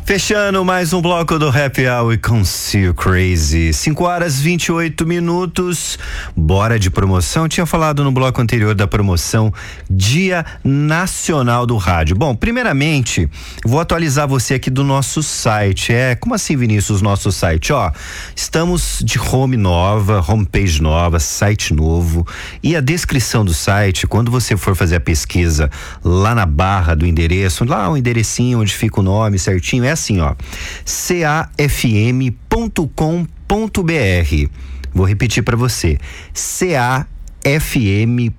Fechando mais um bloco do Happy Hour com See Crazy. 5h28. Bora de promoção. Tinha falado no bloco anterior da promoção Dia Nacional do Rádio. Bom, primeiramente, vou atualizar você aqui do nosso site. Como assim, Vinícius, nosso site? Estamos de homepage nova, site novo. E a descrição do site, quando você for fazer a pesquisa lá na barra do endereço, lá o enderecinho onde fica o nome certinho, assim, cafm.com.br. Vou repetir para você, cafm.com.br.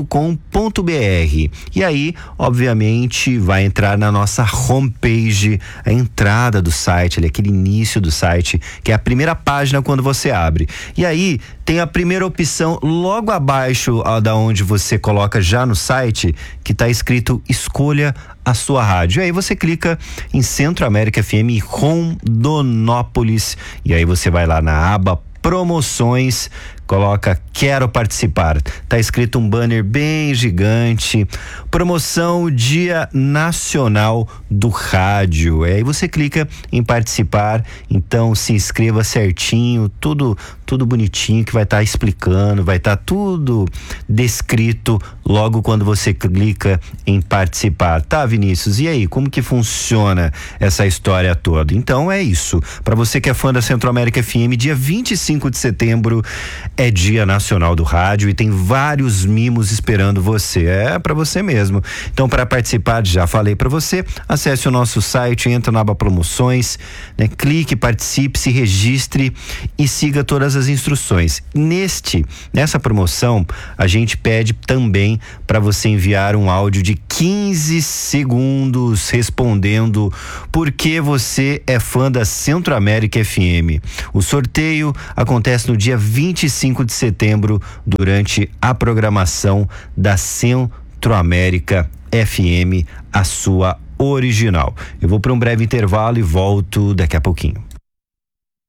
E aí, obviamente, vai entrar na nossa homepage, a entrada do site, aquele início do site, que é a primeira página quando você abre. E aí, tem a primeira opção logo abaixo da onde você coloca já no site, que está escrito Escolha a sua rádio. E aí você clica em Centro América FM Rondonópolis, e aí você vai lá na aba Promoções, coloca Quero Participar. Tá escrito um banner bem gigante, promoção Dia Nacional do Rádio. Aí você clica em participar, então se inscreva certinho, tudo bonitinho, que vai estar explicando, vai estar tudo descrito logo quando você clica em participar. Tá, Vinícius? E aí, como que funciona essa história toda? Então é isso. Para você que é fã da Centro América FM, dia 25 de setembro é Dia Nacional do Rádio e tem vários mimos esperando você. Para você mesmo. Então, para participar, já falei para você, acesse o nosso site, entra na aba Promoções, clique, participe, se registre e siga todas as instruções. Nessa promoção, a gente pede também para você enviar um áudio de 15 segundos respondendo por que você é fã da Centro América FM. O sorteio acontece no dia 25 de setembro, durante a programação da Centro América FM, a sua original. Eu vou para um breve intervalo e volto daqui a pouquinho.